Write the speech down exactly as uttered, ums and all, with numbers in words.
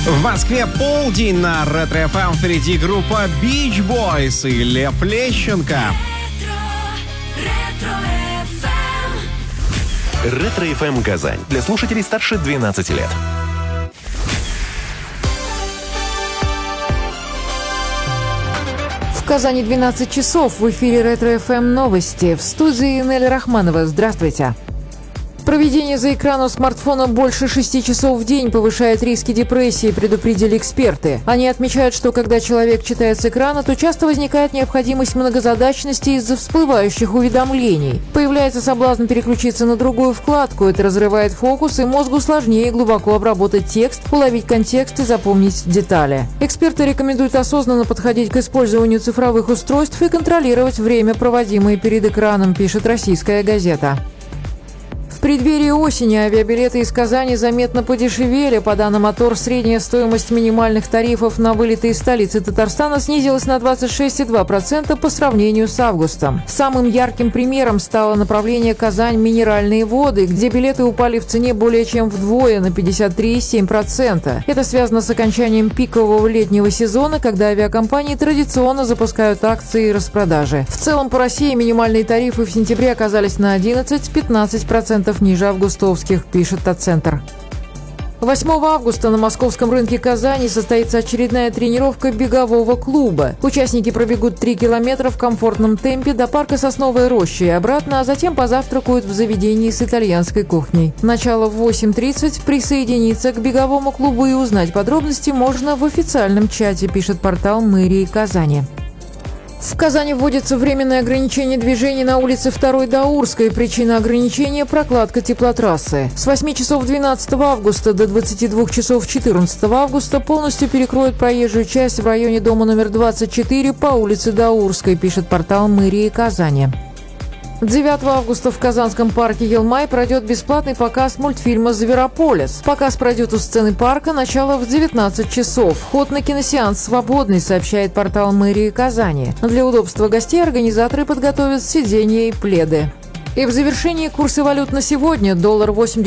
В Москве полдень на Ретро-эф эм. Впереди группа Beach Boys и Лев Лещенко. Ретро-эф эм Казань. Для слушателей старше двенадцати лет. В Казани двенадцать часов. В эфире Ретро-эф эм новости. В студии Нелли Рахманова. Здравствуйте. Проведение за экраном смартфона больше шести часов в день повышает риски депрессии, предупредили эксперты. Они отмечают, что когда человек читает с экрана, то часто возникает необходимость многозадачности из-за всплывающих уведомлений. Появляется соблазн переключиться на другую вкладку. Это разрывает фокус, и мозгу сложнее глубоко обработать текст, уловить контекст и запомнить детали. Эксперты рекомендуют осознанно подходить к использованию цифровых устройств и контролировать время, проводимое перед экраном, пишет «Российская газета». В преддверии осени авиабилеты из Казани заметно подешевели. По данным АТОР, средняя стоимость минимальных тарифов на вылеты из столицы Татарстана снизилась на двадцать шесть целых две десятых процента по сравнению с августом. Самым ярким примером стало направление Казань-Минеральные воды, где билеты упали в цене более чем вдвое, на пятьдесят три целых семь десятых процента. Это связано с окончанием пикового летнего сезона, когда авиакомпании традиционно запускают акции и распродажи. В целом по России минимальные тарифы в сентябре оказались на одиннадцать-пятнадцать процентов ниже августовских, пишет Татцентр. восьмого августа на московском рынке Казани состоится очередная тренировка бегового клуба. Участники пробегут три километра в комфортном темпе до парка Сосновая роща и обратно, а затем позавтракают в заведении с итальянской кухней. Начало в восемь тридцать. Присоединиться к беговому клубу и узнать подробности можно в официальном чате, пишет портал мэрии Казани. В Казани вводится временное ограничение движения на улице второй Даурской. Причина ограничения – прокладка теплотрассы. С восьми часов двенадцатого августа до двадцати двух часов четырнадцатого августа полностью перекроют проезжую часть в районе дома номер двадцать четыре по улице Даурской, пишет портал мэрии Казани. девятого августа в Казанском парке Елмай пройдет бесплатный показ мультфильма «Зверополис». Показ пройдет у сцены парка, начало в девятнадцать часов. Вход на киносеанс свободный, сообщает портал мэрии Казани. Для удобства гостей организаторы подготовят сиденья и пледы. И в завершении курсы валют на сегодня. Доллар восемьдесят